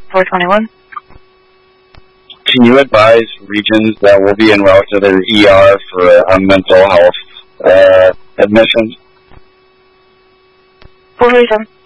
421. Can you advise regions that will be en route to their ER for a mental health admission? 437.